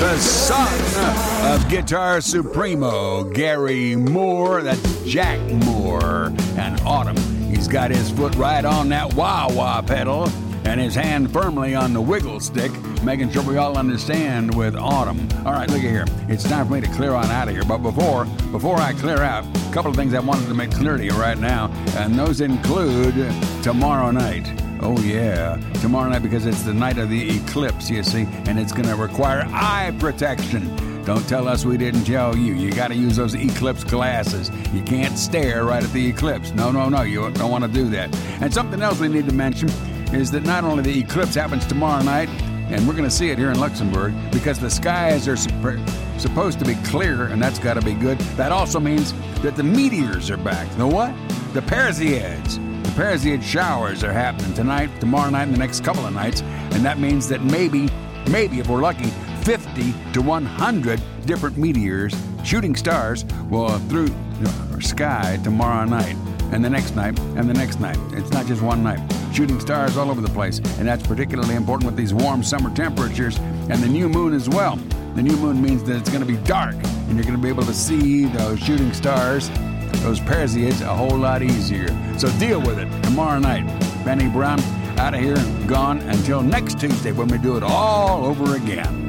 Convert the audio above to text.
the son of Guitar Supremo, Gary Moore. That's Jack Moore. And Autumn, he's got his foot right on that wah-wah pedal and his hand firmly on the wiggle stick, making sure we all understand with Autumn. All right, look at here. It's time for me to clear on out of here. But before I clear out, a couple of things I wanted to make clear to you right now, and those include tomorrow night. Oh, yeah, tomorrow night, because it's the night of the eclipse, you see, and it's going to require eye protection. Don't tell us we didn't tell you. You got to use those eclipse glasses. You can't stare right at the eclipse. No, you don't want to do that. And something else we need to mention is that not only the eclipse happens tomorrow night, and we're going to see it here in Luxembourg, because the skies are supposed to be clear, and that's got to be good. That also means that the meteors are back. The what? The Perseids. The Perseid showers are happening tonight, tomorrow night, and the next couple of nights, and that means that maybe, if we're lucky, 50 to 100 different meteors, shooting stars, will through our sky tomorrow night, and the next night, and the next night. It's not just one night. Shooting stars all over the place, and that's particularly important with these warm summer temperatures, and the new moon as well. The new moon means that it's going to be dark, and you're going to be able to see those shooting stars, those Perseids, a whole lot easier. So deal with it tomorrow night. Benny Brown, out of here, gone until next Tuesday when we do it all over again.